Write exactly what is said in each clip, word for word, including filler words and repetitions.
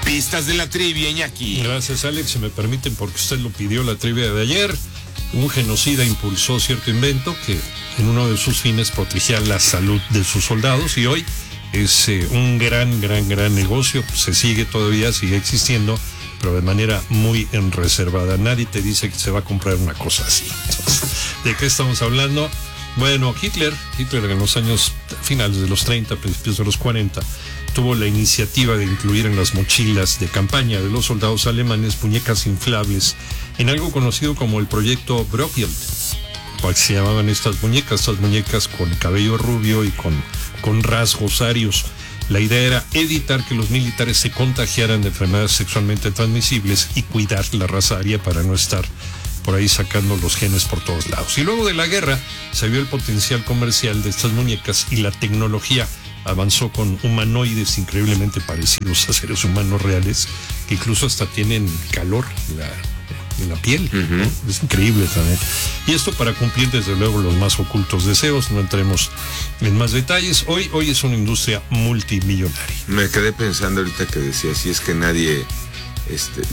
Pistas de la trivia, Iñaki. Gracias, Alex. Si me permiten, porque usted lo pidió la trivia de ayer. Un genocida impulsó cierto invento que en uno de sus fines protegía la salud de sus soldados y hoy es eh, un gran, gran, gran negocio. Se sigue todavía, sigue existiendo, pero de manera muy en reservada. Nadie te dice que se va a comprar una cosa así. Entonces, ¿de qué estamos hablando? Bueno, Hitler, Hitler en los años finales de los treinta, principios de los cuarenta, tuvo la iniciativa de incluir en las mochilas de campaña de los soldados alemanes muñecas inflables en algo conocido como el proyecto Brockfield. ¿Cuál se llamaban estas muñecas? Estas muñecas con cabello rubio y con, con rasgos arios. La idea era evitar que los militares se contagiaran de enfermedades sexualmente transmisibles y cuidar la raza aria para no estar por ahí sacando los genes por todos lados. Y luego de la guerra se vio el potencial comercial de estas muñecas y la tecnología avanzó con humanoides increíblemente parecidos a seres humanos reales, que incluso hasta tienen calor en la, en la piel. Uh-huh. ¿No? Es increíble también. Y esto para cumplir desde luego los más ocultos deseos. No entremos en más detalles. Hoy, hoy es una industria multimillonaria. Me quedé pensando ahorita que decía, si es que nadie, este...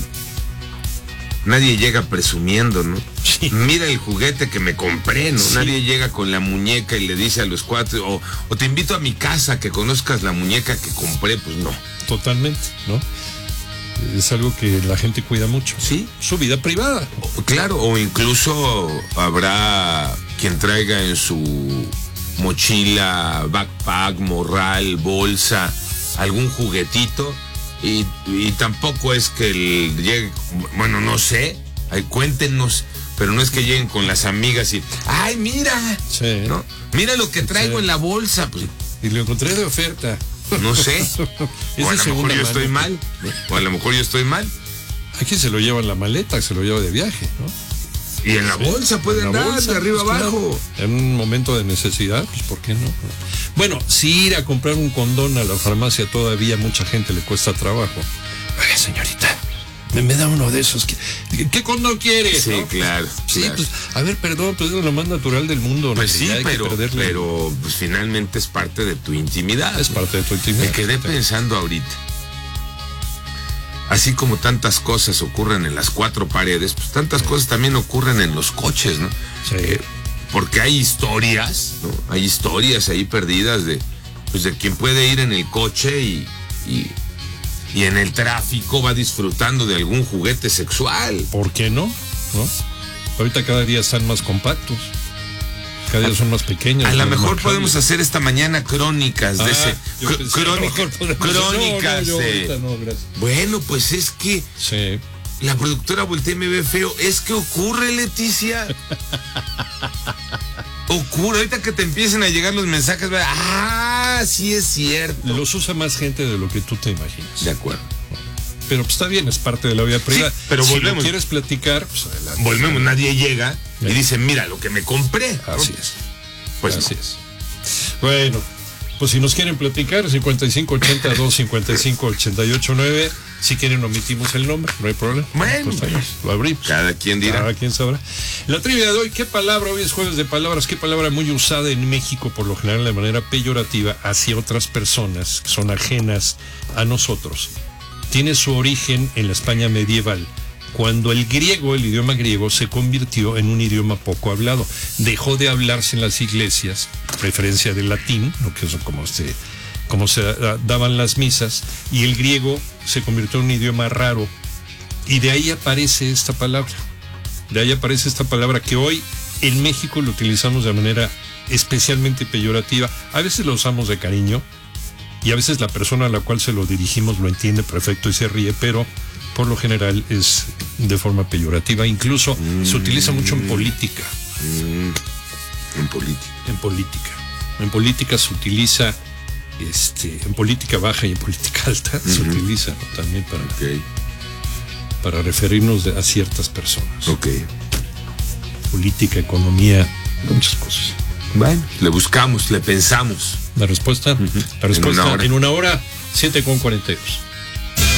nadie llega presumiendo, ¿no? Sí. Mira el juguete que me compré, ¿no? Sí. Nadie llega con la muñeca y le dice a los cuatro, o, o te invito a mi casa que conozcas la muñeca que compré, pues no. Totalmente, ¿no? Es algo que la gente cuida mucho. Sí. Su vida privada. O, claro, o incluso habrá quien traiga en su mochila, backpack, morral, bolsa, algún juguetito. Y, y tampoco es que el llegue, bueno, no sé, ay, cuéntenos, pero no es que lleguen con las amigas y, ay, mira, Sí. ¿no? Mira lo que traigo Sí. en la bolsa, pues, Y lo encontré de oferta. no sé, Es o de a lo mejor segunda yo mano. estoy mal, o a lo mejor yo estoy mal, Aquí se lo lleva en la maleta, se lo lleva de viaje, ¿no? y en la Sí, bolsa puede en la andar, bolsa, de arriba pues, abajo. claro. En un momento de necesidad, pues ¿por qué no? Bueno, si ir a comprar un condón a la farmacia todavía a mucha gente le cuesta trabajo. Oiga, señorita, me, me da uno de esos. ¿Qué, qué condón quiere? Sí, ¿no? claro, Sí, claro. pues, a ver, perdón, pues es lo más natural del mundo. ¿no? Pues sí, Ya hay que pero, perderle. pero pues, finalmente es parte de tu intimidad. Es parte de tu intimidad. Me quedé pensando ahorita. Así como tantas cosas ocurren en las cuatro paredes, pues tantas cosas también ocurren en los coches, ¿no? Sí. Eh, porque hay historias, ¿no? Hay historias ahí perdidas de, pues de quien puede ir en el coche y, y, y en el tráfico va disfrutando de algún juguete sexual. ¿Por qué no? ¿No? Ahorita cada día están más compactos. Cada día son más pequeños. A lo más mejor manejables. podemos hacer esta mañana crónicas de Ah, ese. yo cr- pensé, crónica- a lo mejor podemos- crónicas No, no, yo de- ahorita no, gracias. Bueno, pues es que Sí. la productora voltea y me ve feo. Es que ocurre, Leticia. Ocurre. Ahorita que te empiecen a llegar los mensajes, ¿verdad? Ah, sí es cierto. Los usa más gente de lo que tú te imaginas. De acuerdo. Pero pues está bien, es parte de la vida privada. pero si volvemos. lo quieres platicar, pues adelante. Volvemos, nadie llega y Sí. dice, mira lo que me compré. Así es. Pues Así no. es. Bueno, pues si nos quieren platicar, cincuenta y cinco ochenta, dos cincuenta y cinco ochenta y ocho nueve. Si quieren, omitimos el nombre, no hay problema. Bueno, Pues ahí lo abrimos. Cada quien dirá. Cada quien sabrá. La trivia de hoy, ¿qué palabra? Hoy es jueves de palabras. ¿Qué palabra muy usada en México, por lo general de manera peyorativa, hacia otras personas que son ajenas a nosotros? Tiene su origen en la España medieval, cuando el griego, el idioma griego, se convirtió en un idioma poco hablado. Dejó de hablarse en las iglesias, referencia del latín, lo que es como se, como se daban las misas, y el griego se convirtió en un idioma raro. Y de ahí aparece esta palabra. De ahí aparece esta palabra que hoy en México lo utilizamos de manera especialmente peyorativa. A veces lo usamos de cariño y a veces la persona a la cual se lo dirigimos lo entiende perfecto y se ríe, pero por lo general es de forma peyorativa. Incluso mm. se utiliza mucho en política. Mm. En política. En política. En política se utiliza, este, en política baja y en política alta uh-huh. se utiliza, ¿no? También para, okay. para referirnos de, a ciertas personas. Ok. Política, economía, muchas cosas. Bueno, le buscamos, le pensamos. La respuesta, uh-huh. la respuesta en una hora, en una hora siete con cuarenta y dos.